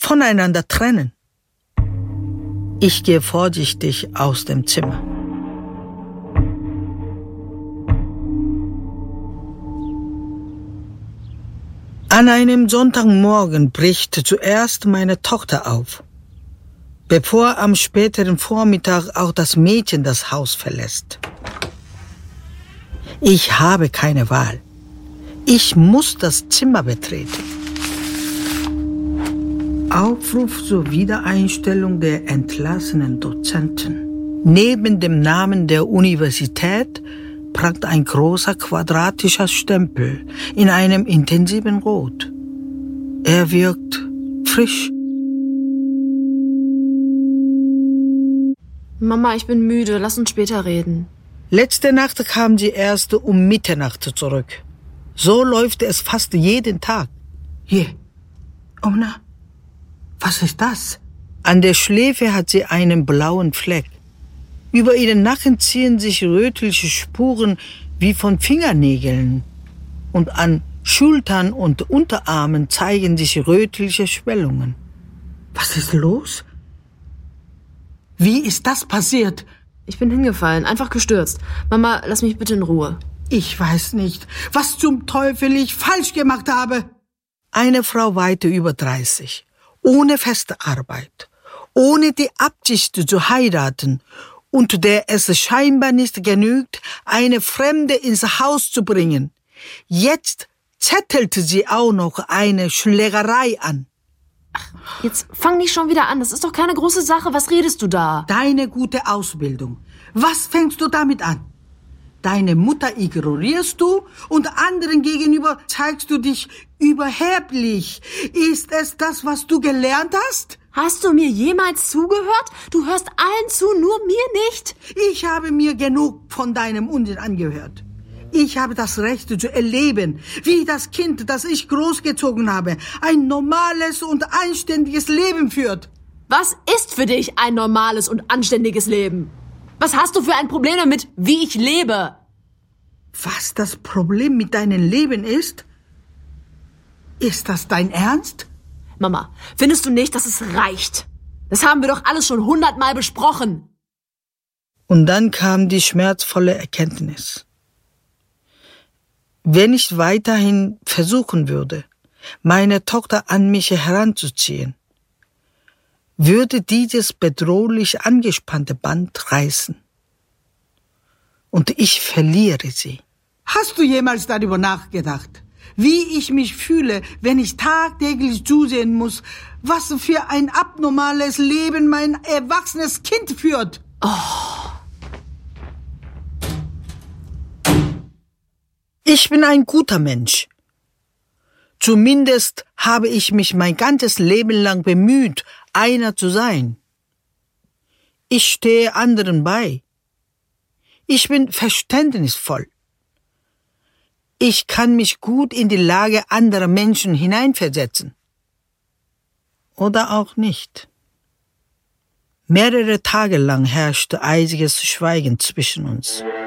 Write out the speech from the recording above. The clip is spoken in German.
voneinander trennen. Ich gehe vorsichtig aus dem Zimmer. An einem Sonntagmorgen bricht zuerst meine Tochter auf, bevor am späteren Vormittag auch das Mädchen das Haus verlässt. Ich habe keine Wahl. Ich muss das Zimmer betreten. Aufruf zur Wiedereinstellung der entlassenen Dozenten. Neben dem Namen der Universität prangt ein großer quadratischer Stempel in einem intensiven Rot. Er wirkt frisch. Mama, ich bin müde. Lass uns später reden. Letzte Nacht kam sie erst um Mitternacht zurück. So läuft es fast jeden Tag. Hier, Omna, was ist das? An der Schläfe hat sie einen blauen Fleck. Über ihren Nacken ziehen sich rötliche Spuren wie von Fingernägeln. Und an Schultern und Unterarmen zeigen sich rötliche Schwellungen. Was ist los? Wie ist das passiert? Ich bin hingefallen, einfach gestürzt. Mama, lass mich bitte in Ruhe. Ich weiß nicht, was zum Teufel ich falsch gemacht habe. Eine Frau weit über 30, ohne feste Arbeit, ohne die Absicht zu heiraten und der es scheinbar nicht genügt, eine Fremde ins Haus zu bringen. Jetzt zettelt sie auch noch eine Schlägerei an. Ach, jetzt fang nicht schon wieder an. Das ist doch keine große Sache. Was redest du da? Deine gute Ausbildung. Was fängst du damit an? Deine Mutter ignorierst du und anderen gegenüber zeigst du dich überheblich. Ist es das, was du gelernt hast? Hast du mir jemals zugehört? Du hörst allen zu, nur mir nicht. Ich habe mir genug von deinem Unsinn angehört. Ich habe das Recht zu erleben, wie das Kind, das ich großgezogen habe, ein normales und anständiges Leben führt. Was ist für dich ein normales und anständiges Leben? Was hast du für ein Problem damit, wie ich lebe? Was das Problem mit deinem Leben ist? Ist das dein Ernst? Mama, findest du nicht, dass es reicht? Das haben wir doch alles schon 100-mal besprochen. Und dann kam die schmerzvolle Erkenntnis. Wenn ich weiterhin versuchen würde, meine Tochter an mich heranzuziehen, würde dieses bedrohlich angespannte Band reißen. Und ich verliere sie. Hast du jemals darüber nachgedacht, wie ich mich fühle, wenn ich tagtäglich zusehen muss, was für ein abnormales Leben mein erwachsenes Kind führt? Oh. Ich bin ein guter Mensch. Zumindest habe ich mich mein ganzes Leben lang bemüht, einer zu sein. Ich stehe anderen bei. Ich bin verständnisvoll. Ich kann mich gut in die Lage anderer Menschen hineinversetzen. Oder auch nicht. Mehrere Tage lang herrschte eisiges Schweigen zwischen uns.